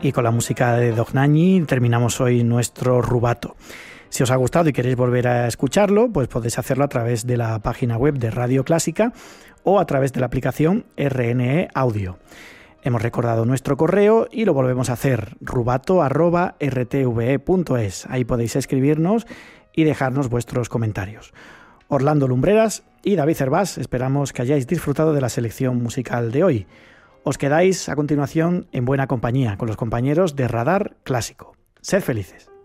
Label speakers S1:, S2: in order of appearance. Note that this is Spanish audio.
S1: Y con la música de Dohnányi terminamos hoy nuestro rubato. Si os ha gustado y queréis volver a escucharlo, pues podéis hacerlo a través de la página web de Radio Clásica o a través de la aplicación RNE Audio. Hemos recordado nuestro correo y lo volvemos a hacer, rubato@rtve.es. Ahí podéis escribirnos y dejarnos vuestros comentarios. Orlando Lumbreras y David Cervás, esperamos que hayáis disfrutado de la selección musical de hoy. Os quedáis a continuación en buena compañía con los compañeros de Radar Clásico. Sed felices.